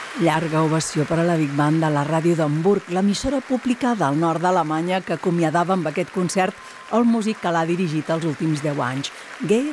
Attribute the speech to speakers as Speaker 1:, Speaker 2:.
Speaker 1: Llarga ovació per a la Big Band de la ràdio d'Hamburg, l'emissora pública del nord d'Alemanya que acomiadava amb aquest concert el músic que l'ha dirigit els últims 10 anys. Geir